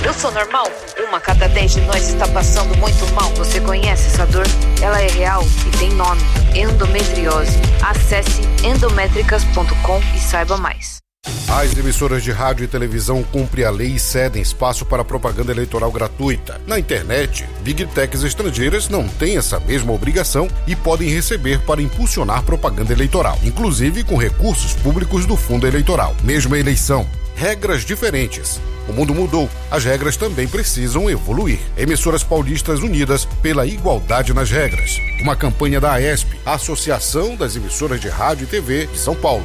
Eu sou normal? 1 a cada 10 de nós está passando muito mal. Você conhece essa dor? Ela é real e tem nome: endometriose. Acesse endométricas.com e saiba mais. As emissoras de rádio e televisão cumprem a lei e cedem espaço para propaganda eleitoral gratuita. Na internet, Big Techs estrangeiras não têm essa mesma obrigação e podem receber para impulsionar propaganda eleitoral, inclusive com recursos públicos do fundo eleitoral. Mesma eleição, regras diferentes. O mundo mudou, as regras também precisam evoluir. Emissoras paulistas unidas pela igualdade nas regras. Uma campanha da AESP, Associação das Emissoras de Rádio e TV de São Paulo.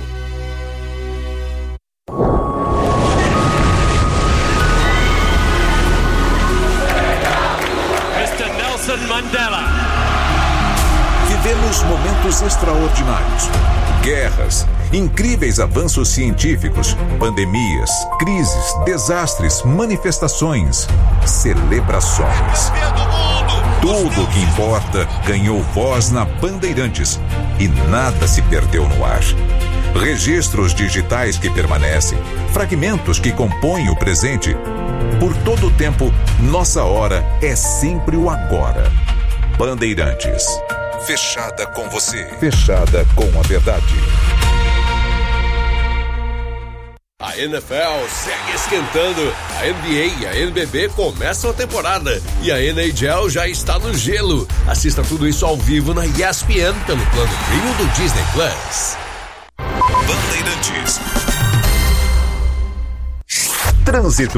Mandela. Vivemos momentos extraordinários. Guerras, incríveis avanços científicos, pandemias, crises, desastres, manifestações, celebrações. Tudo o que importa ganhou voz na Bandeirantes e nada se perdeu no ar. Registros digitais que permanecem, fragmentos que compõem o presente. Por todo o tempo, nossa hora é sempre o agora. Bandeirantes. Fechada com você. Fechada com a verdade. A NFL segue esquentando. A NBA e a NBB começam a temporada. E a NHL já está no gelo. Assista tudo isso ao vivo na ESPN pelo plano Premium do Disney Plus. Bandeirantes. Trânsito.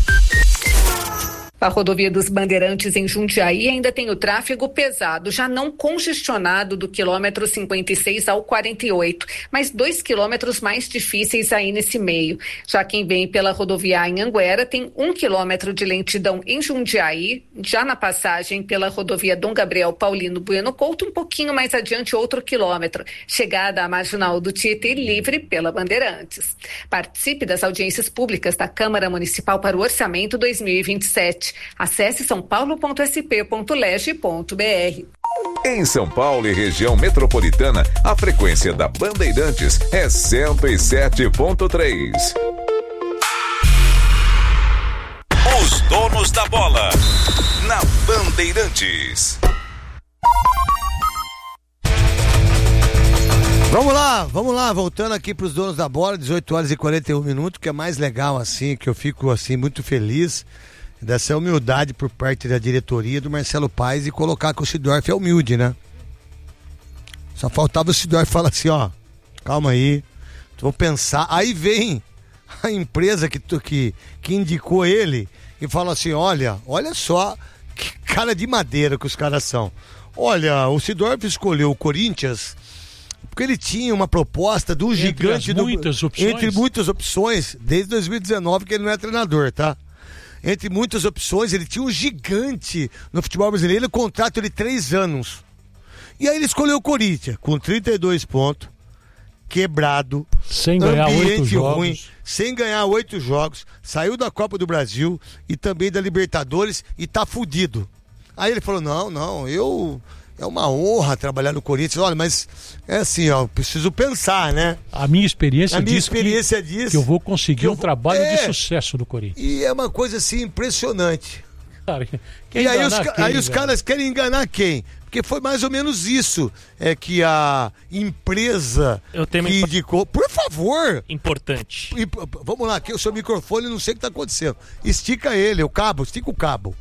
A rodovia dos Bandeirantes em Jundiaí ainda tem o tráfego pesado, já não congestionado do quilômetro 56 ao 48, mas 2 quilômetros mais difíceis aí nesse meio. Já quem vem pela rodovia em Anguera tem 1 quilômetro de lentidão em Jundiaí, já na passagem pela rodovia Dom Gabriel Paulino Bueno Couto, um pouquinho mais adiante outro quilômetro. Chegada à marginal do Tietê livre pela Bandeirantes. Participe das audiências públicas da Câmara Municipal para o Orçamento 2027. Acesse sãopaulo.sp.leg.br. Em São Paulo e região metropolitana, a frequência da Bandeirantes é 107.3. Os donos da bola, na Bandeirantes. Vamos lá, voltando aqui para os donos da bola, 18 horas e 41 minutos, que é mais legal assim, que eu fico assim muito feliz dessa humildade por parte da diretoria do Marcelo Paes e colocar que o Sidorf é humilde, né? Só faltava o Sidorf falar assim, ó, calma aí, vou pensar. Aí vem a empresa que indicou ele e fala assim, olha só que cara de madeira que os caras são. Olha, o Sidorf escolheu o Corinthians porque ele tinha uma proposta do gigante entre muitas opções, desde 2019 que ele não é treinador, tá? Entre muitas opções, ele tinha um gigante no futebol brasileiro, ele contrato de 3 anos. E aí ele escolheu o Corinthians, com 32 pontos, quebrado, sem ganhar 8 jogos. Ruim, sem ganhar 8 jogos, saiu da Copa do Brasil e também da Libertadores e tá fudido. Aí ele falou, não, é uma honra trabalhar no Corinthians. Olha, mas é assim, ó, preciso pensar, né? A minha experiência diz que eu vou conseguir um trabalho de sucesso no Corinthians. E é uma coisa assim impressionante. Cara, e aí os caras querem enganar quem? Porque foi mais ou menos isso que a empresa que indicou. Por favor! Importante. Vamos lá, aqui o seu microfone, não sei o que está acontecendo. Estica ele, estica o cabo.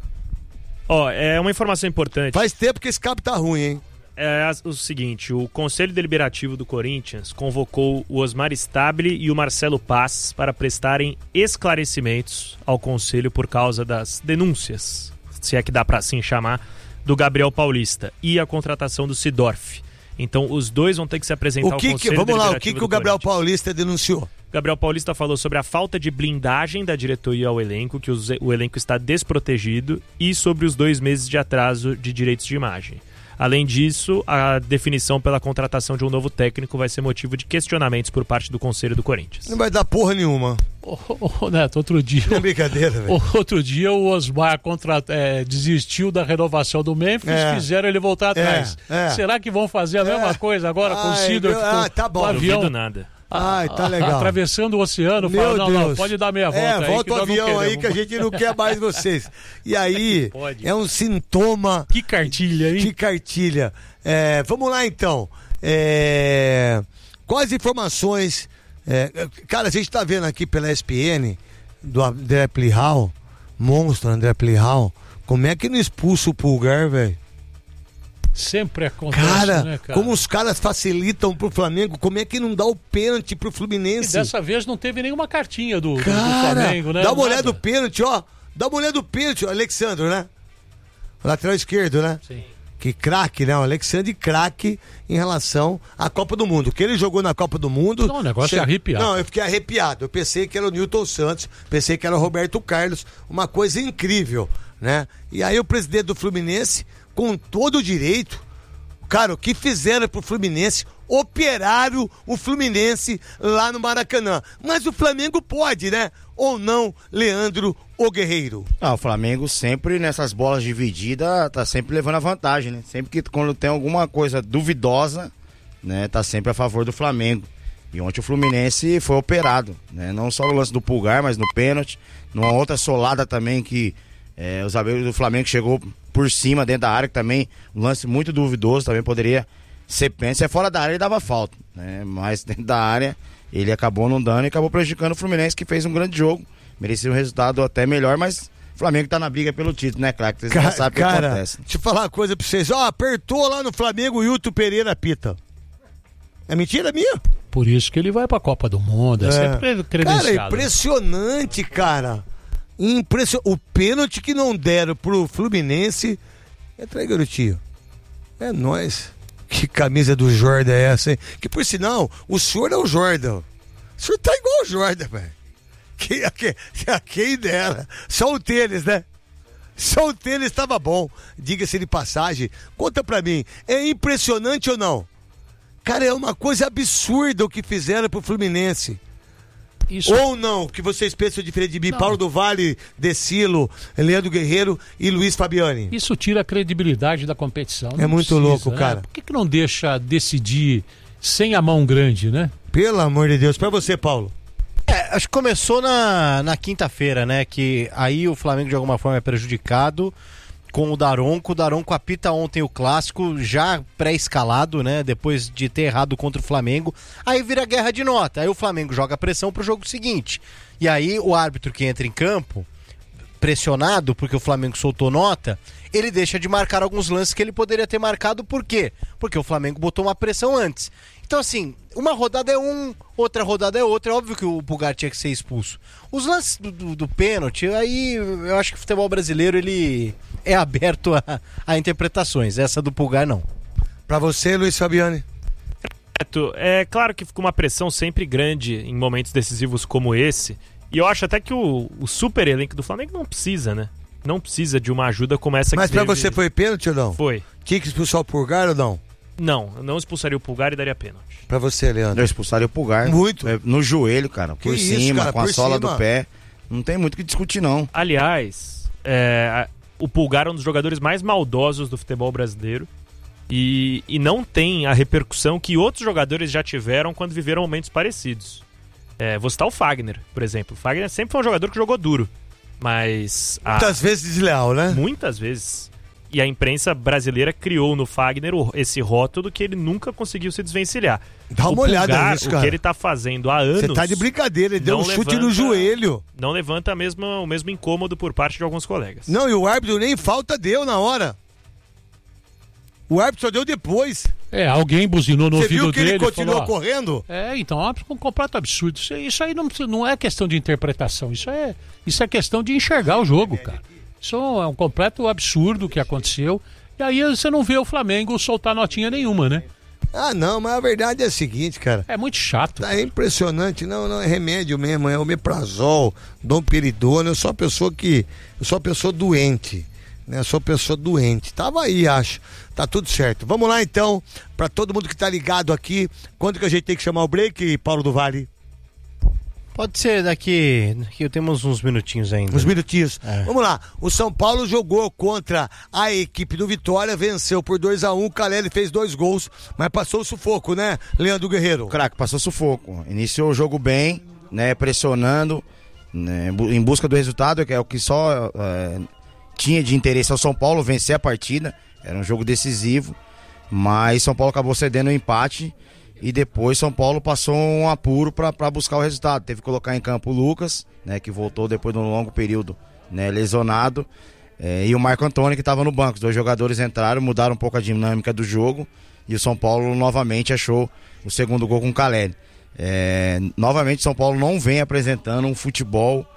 É uma informação importante. Faz tempo que esse cabo tá ruim, hein? É o seguinte, o Conselho Deliberativo do Corinthians convocou o Osmar Stabile e o Marcelo Paes para prestarem esclarecimentos ao Conselho por causa das denúncias, se é que dá para assim chamar, do Gabriel Paulista e a contratação do Sidorf. Então os dois vão ter que se apresentar ao Conselho Deliberativo. Vamos lá, o que o Gabriel Paulista denunciou? Gabriel Paulista falou sobre a falta de blindagem da diretoria ao elenco, que o elenco está desprotegido, e sobre os 2 meses de atraso de direitos de imagem. Além disso, a definição pela contratação de um novo técnico vai ser motivo de questionamentos por parte do Conselho do Corinthians. Não vai dar porra nenhuma. Neto, outro dia... Não é brincadeira, velho. Outro dia o Osmar desistiu da renovação do Memphis, fizeram ele voltar atrás. Será que vão fazer a mesma coisa agora com o Sidorf? Tá bom. Não duvido nada. Ai, tá legal. Atravessando o oceano, fala, não, pode dar meia volta. Volta o avião aí que a gente não quer mais vocês. E aí, é um sintoma. Que cartilha, hein? Que cartilha. Vamos lá então. Quais informações? Cara, a gente tá vendo aqui pela ESPN do André Plihal, monstro André Plihal, como é que não expulsa o Pulgar, velho? Sempre acontece, cara, né, cara? Como os caras facilitam pro Flamengo, como é que não dá o pênalti pro Fluminense? E dessa vez não teve nenhuma cartinha do Flamengo, né? Dá uma olhada do pênalti, ó. Dá uma olhada do pênalti, o Alexandre, né? O lateral esquerdo, né? Sim. Que craque, né? O Alexandre craque em relação à Copa do Mundo. O que ele jogou na Copa do Mundo... Não, o negócio é arrepiado. Não, eu fiquei arrepiado. Eu pensei que era o Newton Santos, pensei que era o Roberto Carlos. Uma coisa incrível, né? E aí o presidente do Fluminense, com todo o direito... Cara, o que fizeram pro Fluminense? Operaram o Fluminense lá no Maracanã. Mas o Flamengo pode, né? Ou não, Leandro o Guerreiro? O Flamengo sempre nessas bolas divididas tá sempre levando a vantagem, né? Sempre que quando tem alguma coisa duvidosa, né? Tá sempre a favor do Flamengo. E ontem o Fluminense foi operado, né? Não só no lance do Pulgar, mas no pênalti. Numa outra solada também que o zagueiro do Flamengo chegou por cima dentro da área, que também um lance muito duvidoso, também poderia ser pênalti. Se é fora da área ele dava falta, né? Mas dentro da área ele acabou não dando e acabou prejudicando o Fluminense, que fez um grande jogo, merecia um resultado até melhor, mas o Flamengo tá na briga pelo título, né, claro, que vocês já sabem o que acontece. Deixa eu falar uma coisa pra vocês, apertou lá no Flamengo o Hilton Pereira apita. É mentira minha? Por isso que ele vai pra Copa do Mundo, sempre credenciado. Cara, impressionante, cara. O pênalti que não deram pro Fluminense. Entra aí, garotinho. É nóis. Que camisa do Jordan é essa, hein? Que por sinal, o senhor é o Jordan. O senhor tá igual o Jordan, velho. Quem dera. Só o tênis, né? Só o tênis estava bom. Diga-se de passagem. Conta pra mim, é impressionante ou não? Cara, é uma coisa absurda o que fizeram pro Fluminense. Isso. Ou não, que vocês pensam diferente de mim, não. Paulo do Vale, Decilo, Leandro Guerreiro e Luiz Fabiani. Isso tira a credibilidade da competição. É muito precisa, louco, cara. Por que não deixa decidir sem a mão grande, né? Pelo amor de Deus. Pra você, Paulo. Acho que começou na quinta-feira, né? Que aí o Flamengo de alguma forma é prejudicado com o Daronco. O Daronco apita ontem o clássico, já pré-escalado, né? Depois de ter errado contra o Flamengo. Aí vira guerra de nota. Aí o Flamengo joga pressão pro jogo seguinte. E aí o árbitro que entra em campo, pressionado porque o Flamengo soltou nota, ele deixa de marcar alguns lances que ele poderia ter marcado. Por quê? Porque o Flamengo botou uma pressão antes. Então assim, uma rodada é outra rodada é outra. É óbvio que o Pulgar tinha que ser expulso. Os lances do pênalti, aí eu acho que o futebol brasileiro ele é aberto a interpretações. Essa do Pulgar não. Pra você, Luiz Fabiani? É claro que fica uma pressão sempre grande em momentos decisivos como esse. E eu acho até que o super elenco do Flamengo não precisa, né? Não precisa de uma ajuda como essa. Mas pra você foi pênalti ou não? Foi. Tinha que expulsar o Pulgar ou não? Não, eu não expulsaria o Pulgar e daria pênalti. Pra você, Leandro? Eu expulsaria o Pulgar. Muito. No joelho, cara. Por cima, cara, com a sola do pé. Não tem muito o que discutir, não. Aliás, o Pulgar é um dos jogadores mais maldosos do futebol brasileiro. E não tem a repercussão que outros jogadores já tiveram quando viveram momentos parecidos. Vou citar o Fagner, por exemplo. O Fagner sempre foi um jogador que jogou duro. Mas... Muitas vezes desleal, né? Muitas vezes. E a imprensa brasileira criou no Fagner esse rótulo que ele nunca conseguiu se desvencilhar. Dá uma olhada nisso, cara. O que ele tá fazendo há anos... Você tá de brincadeira, ele deu um chute no joelho. Não levanta o mesmo incômodo por parte de alguns colegas. Não, e o árbitro nem falta deu na hora. O árbitro só deu depois. Alguém buzinou no ouvido dele. Você viu que ele continuou correndo? Então é um completo absurdo. Isso aí não é questão de interpretação, isso é questão de enxergar o jogo, cara. Isso é um completo absurdo que aconteceu. E aí você não vê o Flamengo soltar notinha nenhuma, né? Não, mas a verdade é a seguinte, cara. É muito chato. É impressionante, não é remédio mesmo, é omeprazol, domperidona. Eu sou uma pessoa doente, né? Eu sou uma pessoa doente. Tava aí, acho. Tá tudo certo. Vamos lá então, pra todo mundo que tá ligado aqui. Quando que a gente tem que chamar o break, Paulo do Vale? Pode ser daqui temos uns minutinhos ainda. Uns minutinhos. Vamos lá. O São Paulo jogou contra a equipe do Vitória, venceu por 2-1. O Caleri fez 2 gols, mas passou o sufoco, né, Leandro Guerreiro? Craque, passou sufoco. Iniciou o jogo bem, né, pressionando, né, em busca do resultado, que é o que só tinha de interesse ao São Paulo, vencer a partida. Era um jogo decisivo, mas São Paulo acabou cedendo o empate. E depois São Paulo passou um apuro para buscar o resultado. Teve que colocar em campo o Lucas, né, que voltou depois de um longo período, né, lesionado, e o Marco Antônio, que estava no banco. Os 2 jogadores entraram, mudaram um pouco a dinâmica do jogo, e o São Paulo novamente achou o segundo gol com o Caleri. Novamente São Paulo não vem apresentando um futebol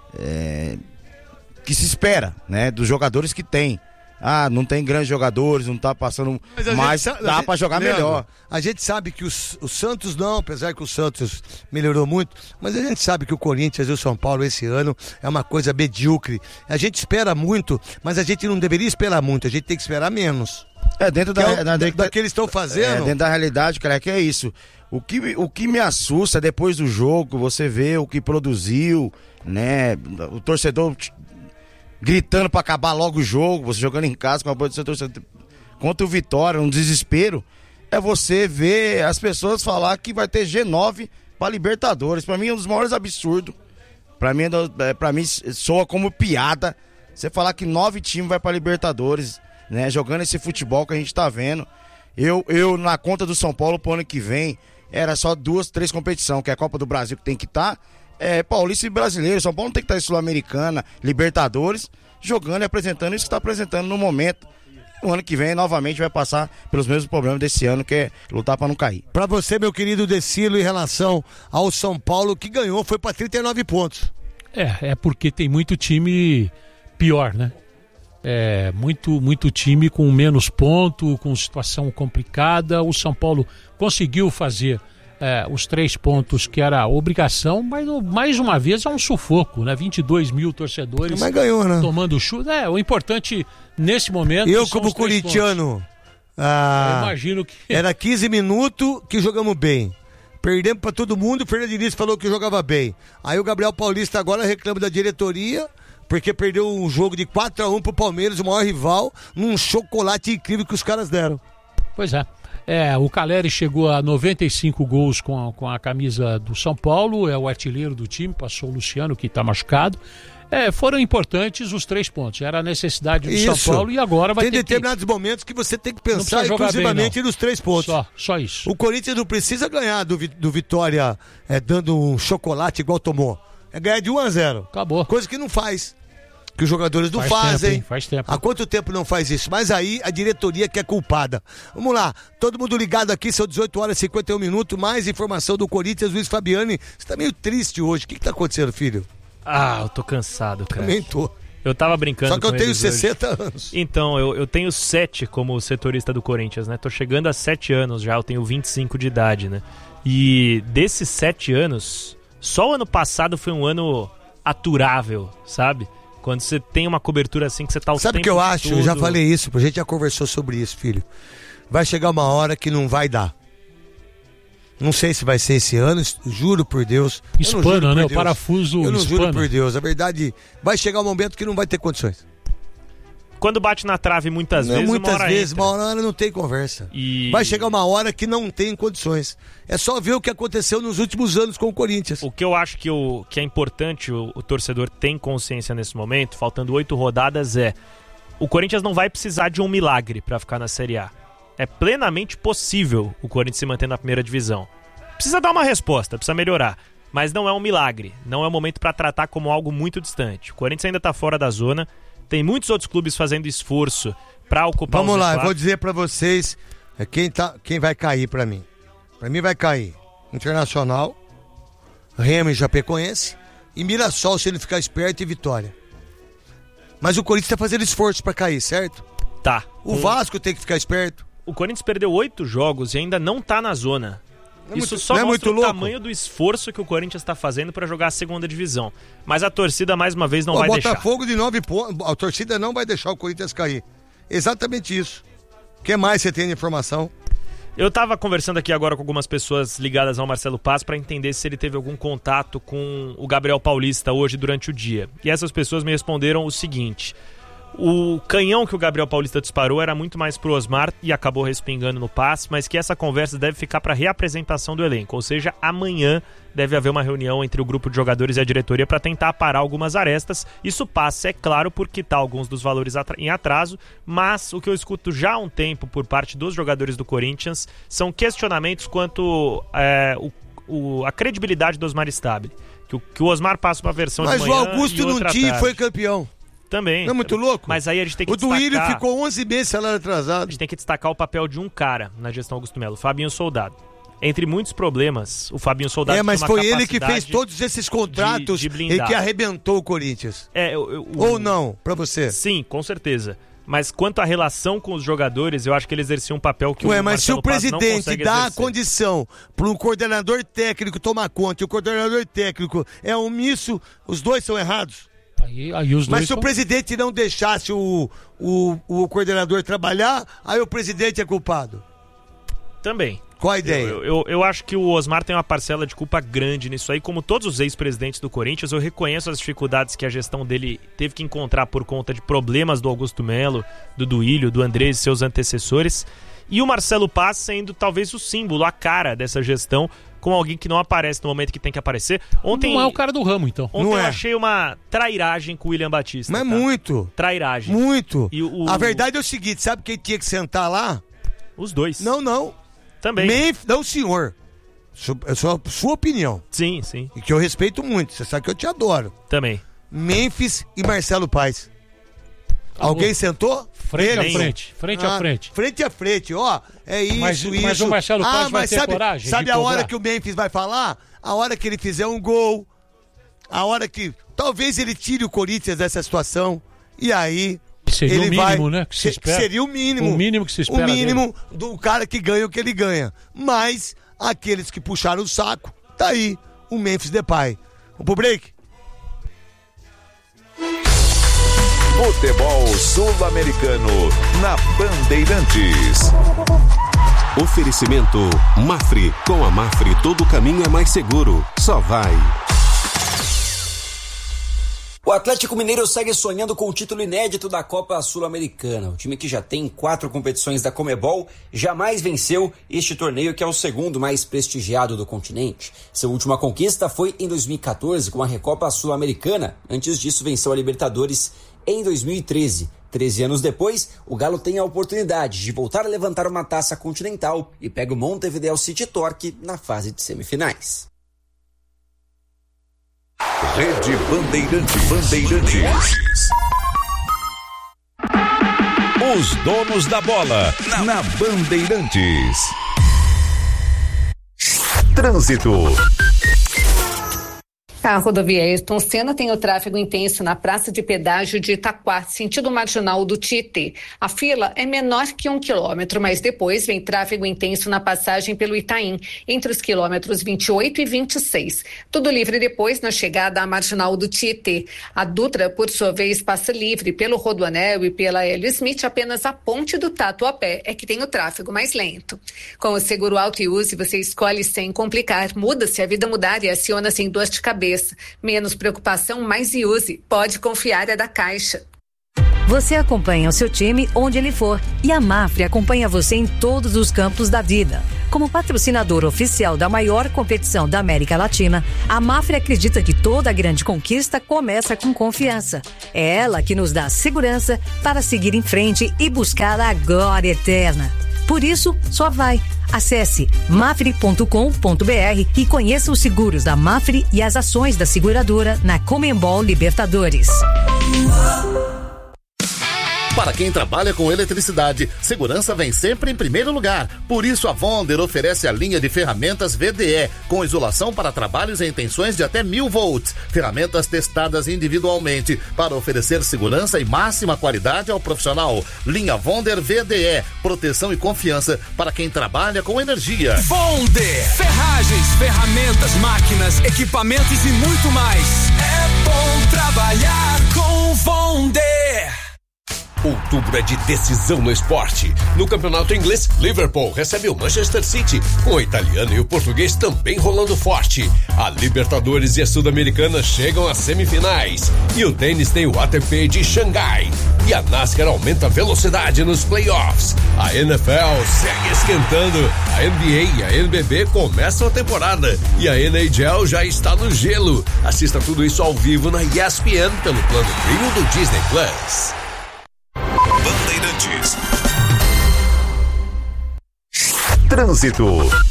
que se espera, né, dos jogadores que tem. Não tem grandes jogadores, não tá passando, mas dá pra jogar melhor. A gente sabe que o Santos não, apesar que o Santos melhorou muito, mas a gente sabe que o Corinthians e o São Paulo esse ano é uma coisa medíocre. A gente espera muito, mas a gente não deveria esperar muito, a gente tem que esperar menos. Dentro da que eles estão fazendo. Dentro da realidade, cara, que é isso. O que me assusta depois do jogo, você vê o que produziu, né, o torcedor gritando pra acabar logo o jogo, você jogando em casa com a boa do seu torcedor contra o Vitória, um desespero, é você ver as pessoas falar que vai ter G9 pra Libertadores. Pra mim é um dos maiores absurdos. Pra mim soa como piada você falar que 9 times vai pra Libertadores, né, jogando esse futebol que a gente tá vendo. Eu na conta do São Paulo pro ano que vem era só 2, 3 competições, que é a Copa do Brasil que tem que estar, Paulista e Brasileiro. São Paulo não tem que estar em Sul-Americana, Libertadores, jogando e apresentando isso que está apresentando no momento. O ano que vem novamente vai passar pelos mesmos problemas desse ano, que é lutar para não cair. Para você, meu querido Decilo, em relação ao São Paulo, que ganhou, foi para 39 pontos. É porque tem muito time pior, né? Muito time com menos ponto, com situação complicada. O São Paulo conseguiu fazer os 3 pontos que era a obrigação, mas mais uma vez é um sufoco, né? 22 mil torcedores, mas ganhou, né? Tomando chuva. O importante nesse momento. Eu, como corintiano, eu imagino que era 15 minutos que jogamos bem. Perdemos pra todo mundo, o Fernando Diniz falou que jogava bem. Aí o Gabriel Paulista agora reclama da diretoria, porque perdeu um jogo de 4-1 pro Palmeiras, o maior rival, num chocolate incrível que os caras deram. Pois é. O Caleri chegou a 95 gols com a camisa do São Paulo, é o artilheiro do time, passou o Luciano, que está machucado. Foram importantes os 3 pontos, era a necessidade do São Paulo, e agora vai ter determinados momentos que você tem que pensar exclusivamente nos 3 pontos. Só isso. O Corinthians não precisa ganhar do Vitória dando um chocolate igual tomou. É ganhar de 1-0. Acabou. Coisa que não faz. Que os jogadores não fazem. Faz tempo. Há quanto tempo não faz isso? Mas aí a diretoria que é culpada. Vamos lá, todo mundo ligado aqui, são 18 horas e 51 minutos, mais informação do Corinthians. Luiz Fabiani, você tá meio triste hoje, o que tá acontecendo, filho? Eu tô cansado, cara. Também tô. Eu tava brincando. Só que eu tenho 60 hoje. anos. Então, eu tenho 7 como setorista do Corinthians, né? Tô chegando a 7 anos já, eu tenho 25 de idade, né? E desses 7 anos, só o ano passado foi um ano aturável, sabe? Quando você tem uma cobertura assim que você tá o tempo todo... Sabe o que eu acho? Eu já falei isso, a gente já conversou sobre isso, filho. Vai chegar uma hora que não vai dar. Não sei se vai ser esse ano, juro por Deus. Espana, né? O parafuso eu não espana. Juro por Deus. A verdade, vai chegar um momento que não vai ter condições. Quando bate na trave muitas vezes, uma hora não tem conversa. Vai chegar uma hora que não tem condições. É só ver o que aconteceu nos últimos anos com o Corinthians. O que eu acho que é importante o torcedor ter consciência nesse momento, faltando 8 rodadas, o Corinthians não vai precisar de um milagre para ficar na Série A. É plenamente possível o Corinthians se manter na primeira divisão. Precisa dar uma resposta, precisa melhorar. Mas não é um milagre. Não é um momento para tratar como algo muito distante. O Corinthians ainda tá fora da zona. Tem muitos outros clubes fazendo esforço para ocupar Vamos lá, eu vou dizer para vocês quem vai cair para mim. Para mim vai cair Internacional, Remo e Chapecoense, e Mirassol, se ele ficar esperto, e Vitória. Mas o Corinthians tá fazendo esforço para cair, certo? Tá. O Vasco tem que ficar esperto. O Corinthians perdeu 8 jogos e ainda não tá na zona. Isso só mostra o tamanho do esforço que o Corinthians está fazendo para jogar a segunda divisão. Mas a torcida, mais uma vez, não vai deixar. O Botafogo de 9 pontos, a torcida não vai deixar o Corinthians cair. Exatamente isso. O que mais você tem de informação? Eu estava conversando aqui agora com algumas pessoas ligadas ao Marcelo Paz para entender se ele teve algum contato com o Gabriel Paulista hoje durante o dia. E essas pessoas me responderam o seguinte: o canhão que o Gabriel Paulista disparou era muito mais pro Osmar e acabou respingando no Paz, mas que essa conversa deve ficar para reapresentação do elenco, ou seja, amanhã deve haver uma reunião entre o grupo de jogadores e a diretoria para tentar parar algumas arestas. Isso passa, é claro, por quitar alguns dos valores em atraso, mas o que eu escuto já há um tempo por parte dos jogadores do Corinthians são questionamentos quanto a credibilidade do Osmar Stabile, que o Osmar passa uma versão de manhã. Mas o Augusto não tinha e foi campeão. Também. Não é muito louco? Mas aí a gente tem que destacar... O Duílio ficou 11 meses salário atrasado. A gente tem que destacar o papel de um cara na gestão Augusto Melo, Fabinho Soldado. Entre muitos problemas, o Fabinho Soldado mas foi ele que fez todos esses contratos e que arrebentou o Corinthians. Ou não, pra você? Sim, com certeza. Mas quanto à relação com os jogadores, eu acho que ele exercia um papel que mas se o presidente dá a condição para um coordenador técnico tomar conta e o coordenador técnico é omisso, os dois são errados. Mas se o presidente não deixasse o coordenador trabalhar, aí o presidente é culpado. Também. Qual a ideia? Eu acho que o Osmar tem uma parcela de culpa grande nisso aí. Como todos os ex-presidentes do Corinthians, eu reconheço as dificuldades que a gestão dele teve que encontrar por conta de problemas do Augusto Melo, do Duílio, do Andrés e seus antecessores. E o Marcelo Paz sendo talvez o símbolo, a cara dessa gestão, com alguém que não aparece no momento que tem que aparecer. Ontem, não é o cara do ramo, então. Ontem eu achei uma trairagem com o William Batista. Mas muito. Trairagem. Muito. A verdade é o seguinte, sabe quem tinha que sentar lá? Os dois. Não. Também. Não, senhor. É só sua opinião. Sim. E que eu respeito muito. Você sabe que eu te adoro. Também. Memphis e Marcelo Paes. Alguém sentou? Frente a frente. Frente a frente, ó. É isso, mas o Marcelo Paes vai ter coragem. Sabe a hora que o Memphis vai falar? A hora que ele fizer um gol. A hora que talvez ele tire o Corinthians dessa situação. E aí... Seria o mínimo, né? Que se espera. Seria o mínimo. O mínimo que se espera. O mínimo do cara que ganha o que ele ganha. Mas aqueles que puxaram o saco, tá aí o Memphis Depay. Vamos pro break? Futebol Sul-Americano na Bandeirantes. Oferecimento Mafre. Com a Mafre todo caminho é mais seguro. Só vai. O Atlético Mineiro segue sonhando com o título inédito da Copa Sul-Americana. O time que já tem 4 competições da Conmebol jamais venceu este torneio, que é o segundo mais prestigiado do continente. Sua última conquista foi em 2014 com a Recopa Sul-Americana. Antes disso, venceu a Libertadores em 2013. 13 anos depois, o Galo tem a oportunidade de voltar a levantar uma taça continental e pega o Montevideo City Torque na fase de semifinais. Rede Bandeirantes. Os donos da bola na Bandeirantes. Trânsito. A rodovia Ayrton Senna tem o tráfego intenso na praça de pedágio de Itaquá, sentido marginal do Tietê. A fila é menor que 1 quilômetro, mas depois vem tráfego intenso na passagem pelo Itaim, entre os quilômetros 28 e 26. Tudo livre depois na chegada à marginal do Tietê. A Dutra, por sua vez, passa livre pelo Rodoanel e pela Hélio Smith. Apenas a ponte do Tatuapé é que tem o tráfego mais lento. Com o seguro Auto e Use, você escolhe sem complicar. Muda-se a vida mudar e aciona sem dor de cabeça. Menos preocupação, mais use. Pode confiar, é da Caixa. Você acompanha o seu time onde ele for. E a Mafre acompanha você em todos os campos da vida. Como patrocinador oficial da maior competição da América Latina, a Mafre acredita que toda grande conquista começa com confiança. É ela que nos dá segurança para seguir em frente e buscar a glória eterna. Por isso, só vai. Acesse mafre.com.br e conheça os seguros da Mafre e as ações da seguradora na Conmebol Libertadores. Para quem trabalha com eletricidade, segurança vem sempre em primeiro lugar. Por isso, a Vonder oferece a linha de ferramentas VDE, com isolação para trabalhos em tensões de até 1000 volts. Ferramentas testadas individualmente para oferecer segurança e máxima qualidade ao profissional. Linha Vonder VDE, proteção e confiança para quem trabalha com energia. Vonder, ferragens, ferramentas, máquinas, equipamentos e muito mais. É bom trabalhar com Vonder. O Outubro é de decisão no esporte. No campeonato inglês, Liverpool recebe o Manchester City, com o italiano e o português também rolando forte. A Libertadores e a Sul-Americana chegam às semifinais. E o tênis tem o ATP de Xangai. E a NASCAR aumenta a velocidade nos playoffs. A NFL segue esquentando. A NBA e a NBB começam a temporada. E a NHL já está no gelo. Assista tudo isso ao vivo na ESPN pelo plano Premium do Disney Plus. Bandeirantes. Trânsito.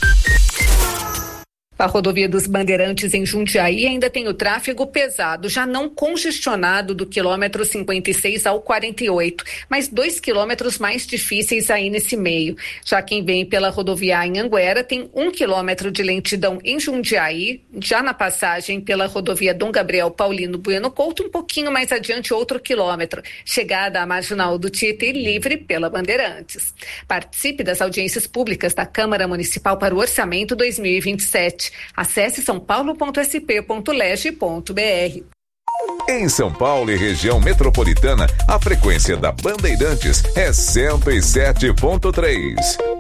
A rodovia dos Bandeirantes em Jundiaí ainda tem o tráfego pesado, já não congestionado do quilômetro 56 ao 48, mas 2 quilômetros mais difíceis aí nesse meio. Já quem vem pela rodovia em Anguera tem 1 quilômetro de lentidão em Jundiaí, já na passagem pela rodovia Dom Gabriel Paulino Bueno Couto, um pouquinho mais adiante outro quilômetro. Chegada à Marginal do Tietê livre pela Bandeirantes. Participe das audiências públicas da Câmara Municipal para o Orçamento 2027. Acesse sãopaulo.sp.leg.br. Em São Paulo e região metropolitana, a frequência da Bandeirantes é 107.3.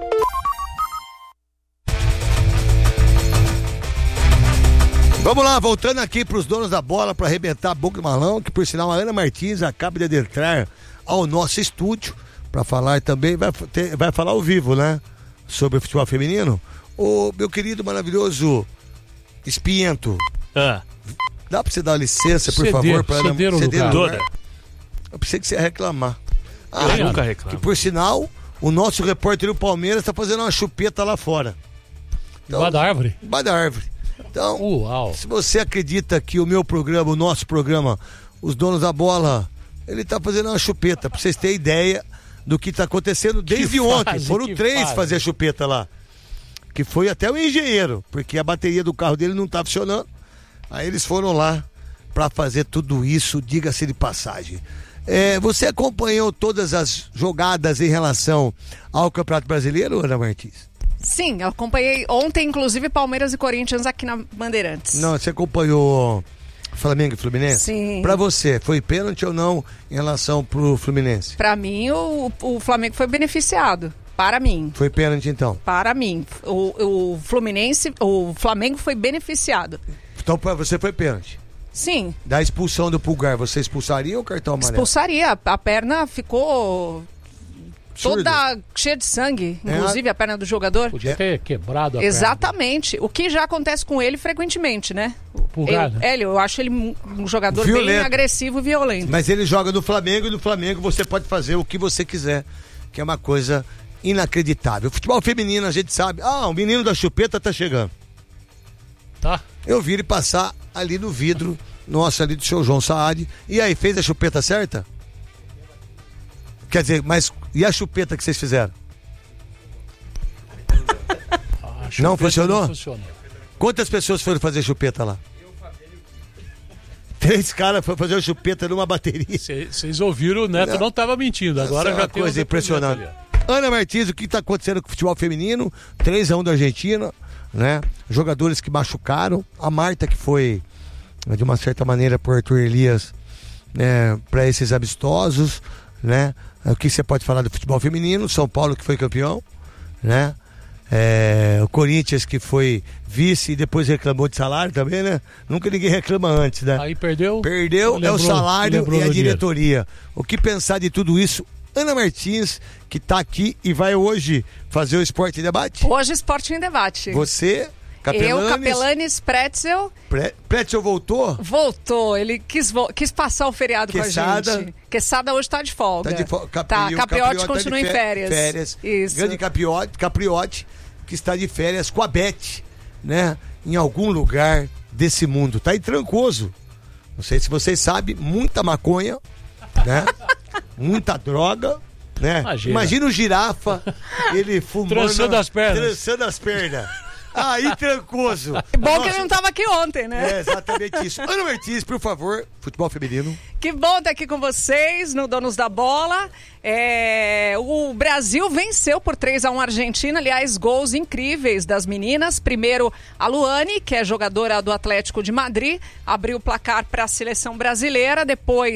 Vamos lá, voltando aqui para os donos da bola para arrebentar a boca do malão, que por sinal a Ana Martins acaba de adentrar ao nosso estúdio para falar também, vai falar ao vivo, né? Sobre o futebol feminino. Ô, meu querido, maravilhoso Espiento. Dá pra você dar licença, por favor, pra ceder o lugar. Eu pensei que você ia reclamar. Eu nunca reclamo. Que por sinal, o nosso repórter do Palmeiras tá fazendo uma chupeta lá fora. Então, Embaixo da árvore? Embaixo da árvore. Então, uau. Se você acredita que o meu programa, o nosso programa, os donos da bola, ele tá fazendo uma chupeta, pra vocês terem ideia do que tá acontecendo desde ontem. Foram 3 fazer a chupeta lá. Que foi até o engenheiro, porque a bateria do carro dele não tá funcionando. Aí eles foram lá para fazer tudo isso, diga-se de passagem. Você acompanhou todas as jogadas em relação ao Campeonato Brasileiro, Ana Martins? Sim, eu acompanhei ontem, inclusive, Palmeiras e Corinthians aqui na Bandeirantes. Não, você acompanhou Flamengo e Fluminense? Sim. Pra você, foi pênalti ou não em relação pro Fluminense? Pra mim, o Flamengo foi beneficiado. Para mim. Foi pênalti, então? Para mim. O Flamengo foi beneficiado. Então, para você foi pênalti? Sim. Da expulsão do Pulgar, você expulsaria ou cartão amarelo? Expulsaria. A perna ficou toda cheia de sangue, inclusive a perna do jogador. Podia ter quebrado a Exatamente. Perna. O que já acontece com ele frequentemente, né? Pulgar, eu acho ele um jogador violento, bem agressivo e violento. Mas ele joga no Flamengo e no Flamengo você pode fazer o que você quiser, que é uma coisa inacreditável. Futebol feminino, a gente sabe. O menino da chupeta tá chegando. Tá. Eu vi ele passar ali no vidro, nossa, ali do seu João Saad. E aí, fez a chupeta certa? Quer dizer, mas e a chupeta que vocês fizeram? Não funcionou? Não funcionou. Quantas pessoas foram fazer chupeta lá? 3 caras foram fazer uma chupeta numa bateria. Vocês ouviram, o Neto não estava mentindo. Agora já tem coisa impressionante. Ana Martins, o que está acontecendo com o futebol feminino? 3-1 da Argentina, né? Jogadores que machucaram. A Marta, que foi, de uma certa maneira, por Arthur Elias, né, para esses amistosos, né? O que você pode falar do futebol feminino? São Paulo, que foi campeão, né? O Corinthians, que foi vice e depois reclamou de salário também, né? Nunca ninguém reclama antes, né? Aí perdeu. É o salário e a diretoria. O que pensar de tudo isso? Ana Martins, que está aqui e vai hoje fazer o Esporte em Debate? Hoje, Esporte em Debate. Você, Capelanes... Eu, Capelanes, Pretzel... Pretzel voltou? Voltou, ele quis passar o feriado Quesada. com a gente. Quesada hoje está de folga. Tá de folga. Capriotti continua em férias. Isso. Grande Capriotti, que está de férias com a Beth, né? Em algum lugar desse mundo. Tá aí Trancoso. Não sei se vocês sabem, muita maconha, né? Muita droga, né? Imagina o Girafa, ele fumando... Trançando as pernas. Aí, Trancoso. Que bom que ele não estava aqui ontem, né? É exatamente isso. Ana Martins, por favor, futebol feminino. Que bom estar aqui com vocês no Donos da Bola. O Brasil venceu por 3-1 a Argentina, aliás, gols incríveis das meninas. Primeiro, a Luane, que é jogadora do Atlético de Madrid, abriu o placar para a seleção brasileira. Depois,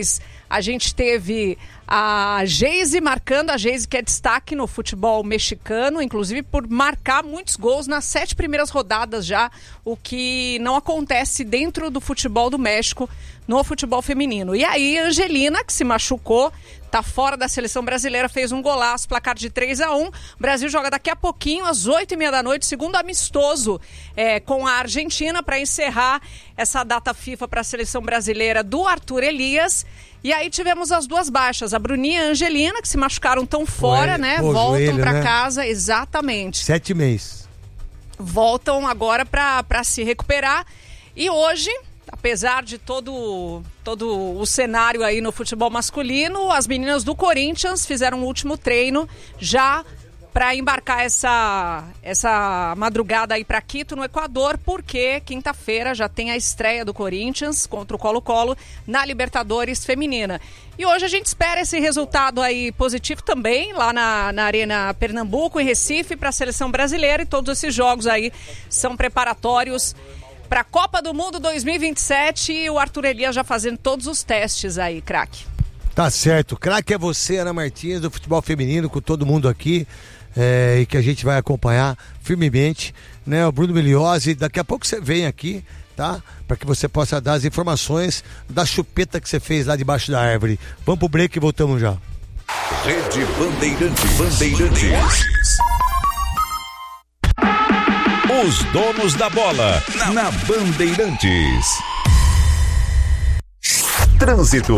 A gente teve a Geise marcando, a Geise que é destaque no futebol mexicano, inclusive por marcar muitos gols nas 7 primeiras rodadas já, o que não acontece dentro do futebol do México no futebol feminino. E aí a Angelina, que se machucou, tá fora da seleção brasileira, fez um golaço, placar de 3-1. O Brasil joga daqui a pouquinho, às 8h30 da noite, segundo amistoso com a Argentina, para encerrar essa data FIFA para a seleção brasileira do Arthur Elias. E aí tivemos as duas baixas, a Bruninha e a Angelina, que se machucaram tão fora, né? Voltam para casa, exatamente. 7 meses. Voltam agora para se recuperar. E hoje, apesar de todo o cenário aí no futebol masculino, as meninas do Corinthians fizeram o último treino já para embarcar essa madrugada aí para Quito, no Equador, porque quinta-feira já tem a estreia do Corinthians contra o Colo-Colo na Libertadores Feminina. E hoje a gente espera esse resultado aí positivo também, lá na Arena Pernambuco, em Recife, para a seleção brasileira, e todos esses jogos aí são preparatórios para a Copa do Mundo 2027, e o Arthur Elias já fazendo todos os testes aí, craque. Tá certo, craque é você, Ana Martins, do futebol feminino, com todo mundo aqui, e que a gente vai acompanhar firmemente, né? O Bruno Miliosi, daqui a pouco você vem aqui, tá? Para que você possa dar as informações da chupeta que você fez lá debaixo da árvore. Vamos pro break e voltamos já. Rede Bandeirantes. Os donos da bola na Bandeirantes. Trânsito.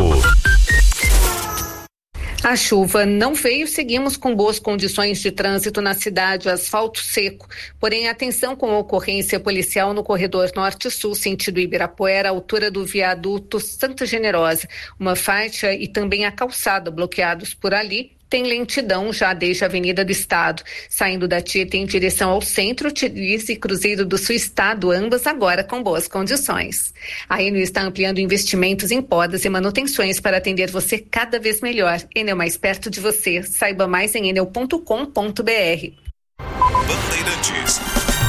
A chuva não veio, seguimos com boas condições de trânsito na cidade, asfalto seco. Porém, atenção com a ocorrência policial no corredor norte-sul, sentido Ibirapuera, altura do viaduto Santa Generosa. Uma faixa e também a calçada bloqueados por ali. Tem lentidão já desde a Avenida do Estado. Saindo da Tietê em direção ao centro, utilize Cruzeiro do Sul Estado, ambas agora com boas condições. A Enel está ampliando investimentos em podas e manutenções para atender você cada vez melhor. Enel mais perto de você. Saiba mais em enel.com.br. Bandeirantes.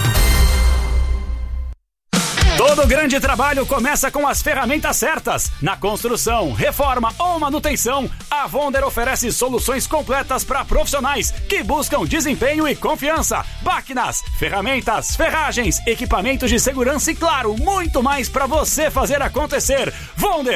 Todo grande trabalho começa com as ferramentas certas. Na construção, reforma ou manutenção, a Vonder oferece soluções completas para profissionais que buscam desempenho e confiança. Máquinas, ferramentas, ferragens, equipamentos de segurança e, claro, muito mais para você fazer acontecer. Vonder,